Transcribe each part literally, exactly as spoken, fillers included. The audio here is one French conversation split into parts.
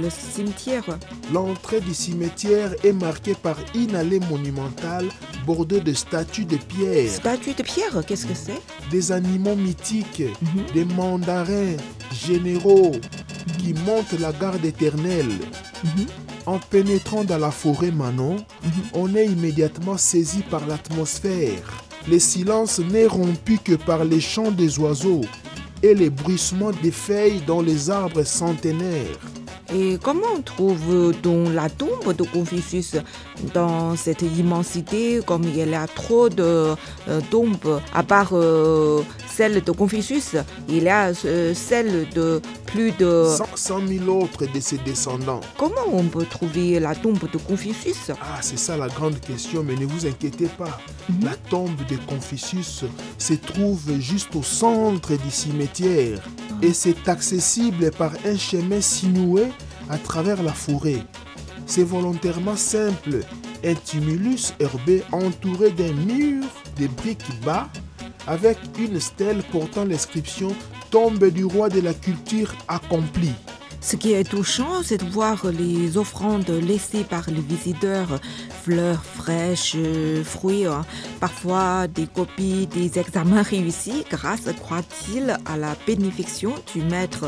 le cimetière. L'entrée du cimetière est marquée par une allée monumentale bordée de statues de pierre. Statue de pierre, qu'est-ce que c'est? Des animaux mythiques, Mhm. des mandarins généraux qui montent la garde éternelle. Mhm. En pénétrant dans la forêt Manon, Mhm. on est immédiatement saisi par l'atmosphère. Le silence n'est rompu que par les chants des oiseaux et les bruissements des feuilles dans les arbres centenaires. Et comment on trouve-t-on la tombe de Confucius dans cette immensité, comme il y a trop de euh, tombes, à part euh, celle de Confucius, il y a euh, celle de plus de... cent mille autres de ses descendants. Comment on peut trouver la tombe de Confucius? Ah, c'est ça la grande question, mais ne vous inquiétez pas. Mhm. La tombe de Confucius se trouve juste au centre du cimetière et c'est accessible par un chemin sinueux à travers la forêt. C'est volontairement simple, un tumulus herbé entouré d'un mur de briques bas avec une stèle portant l'inscription « Tombe du roi de la culture accomplie ». Ce qui est touchant, c'est de voir les offrandes laissées par les visiteurs, fleurs fraîches, fruits, hein, parfois des copies des examens réussis grâce, croit-il, à la bénédiction du maître.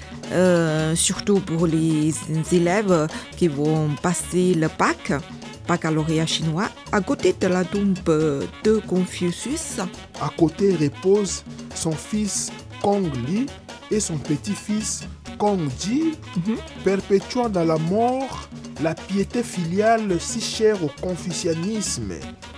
Euh, surtout pour les élèves qui vont passer le bac, baccalauréat chinois, à côté de la tombe de Confucius. À côté repose son fils Kong Li et son petit-fils Kong Ji, Mhm. perpétuant dans la mort la piété filiale si chère au confucianisme.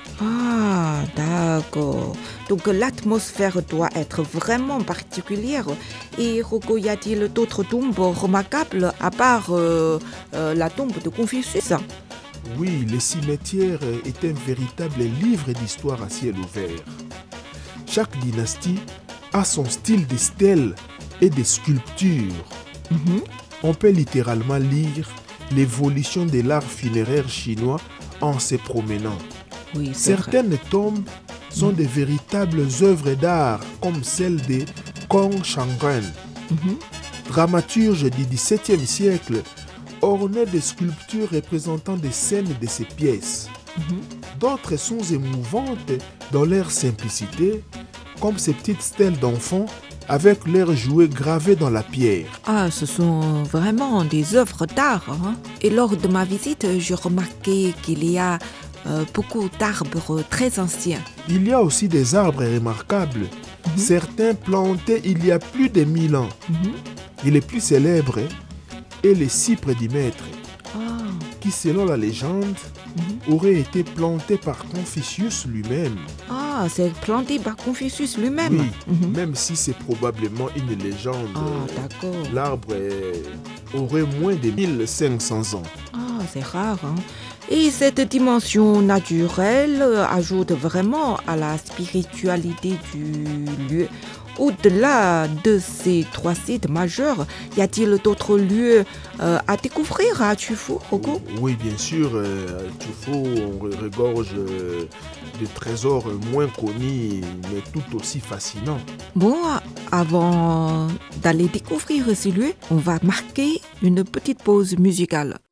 Ah, d'accord. Donc l'atmosphère doit être vraiment particulière. Et Rocco, y a-t-il d'autres tombes remarquables à part euh, euh, la tombe de Confucius? Oui, le cimetière est un véritable livre d'histoire à ciel ouvert. Chaque dynastie a son style de stèles et de sculptures. Mhm. On peut littéralement lire l'évolution de l'art funéraire chinois en se promenant. Oui, c'est vrai. Certaines tombes sont de véritables œuvres d'art, comme celle de Kong Changren, Mhm. dramaturge du dix-septième siècle, ornée de sculptures représentant des scènes de ses pièces. Mhm. D'autres sont émouvantes dans leur simplicité, comme ces petites stèles d'enfants avec leurs jouets gravés dans la pierre. Ah, ce sont vraiment des œuvres d'art, hein. Et lors de ma visite, j'ai remarqué qu'il y a euh, beaucoup d'arbres très anciens. Il y a aussi des arbres remarquables, Mhm. certains plantés il y a plus de mille ans. Mhm. Et les plus célèbres est le cypre du maître, Ah. qui selon la légende Mhm. aurait été planté par Confucius lui-même. Ah, c'est planté par Confucius lui-même. Oui, Mhm. même si c'est probablement une légende. Ah, d'accord. L'arbre est- aurait moins de mille cinq cents ans. Ah, c'est rare, hein. Et cette dimension naturelle euh, ajoute vraiment à la spiritualité du lieu. Au-delà de ces trois sites majeurs, y a-t-il d'autres lieux euh, à découvrir à Tufu, Rocco? Oui, bien sûr, euh, à Tufo, on re- regorge euh, de trésors moins connus, mais tout aussi fascinants. Bon, avant d'aller découvrir ces lieux, on va marquer une petite pause musicale.